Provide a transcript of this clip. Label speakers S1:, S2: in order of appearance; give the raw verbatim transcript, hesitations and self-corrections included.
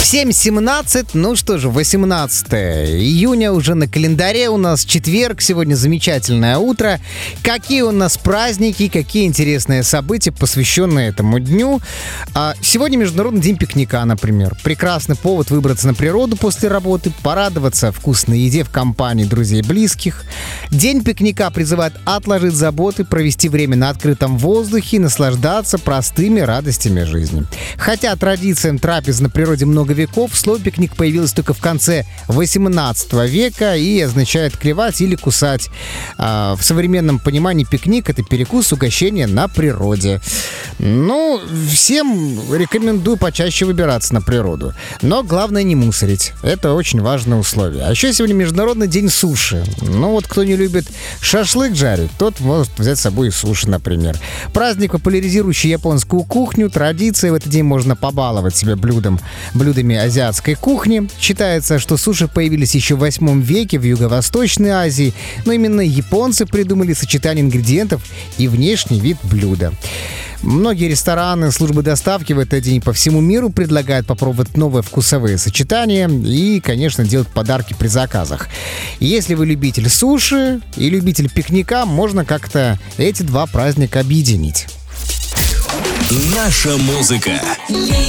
S1: семь семнадцать, ну что же, восемнадцатое июня уже на календаре, у нас четверг, сегодня замечательное утро. Какие у нас праздники, какие интересные события, посвященные этому дню. А сегодня Международный день пикника, например. Прекрасный повод выбраться на природу после работы, порадоваться вкусной еде в компании друзей и близких. День пикника призывает отложить заботы, провести время на открытом воздухе и наслаждаться простыми радостями жизни. Хотя традициям трапез на природе много веков, слово «пикник» появилось только в конце восемнадцатого века и означает клевать или кусать. А в современном понимании пикник — это перекус, угощение на природе. Ну, всем рекомендую почаще выбираться на природу. Но главное не мусорить. Это очень важное условие. А еще сегодня Международный день суши. Ну вот кто не любит шашлык жарить, тот может взять с собой и суши, например. Праздник, популяризирующий японскую кухню. Традиции в этот день можно побаловать себя блюдом, блюдами азиатской кухни. Считается, что суши появились еще в восьмом веке в Юго-Восточной Азии, но именно японцы придумали сочетание ингредиентов и внешний вид блюда. Многие рестораны, службы доставки в этот день по всему миру предлагают попробовать новые вкусовые сочетания и, конечно, делать подарки при заказах. Если вы любитель суши и любитель пикника, можно как-то эти два праздника объединить.
S2: Наша музыка.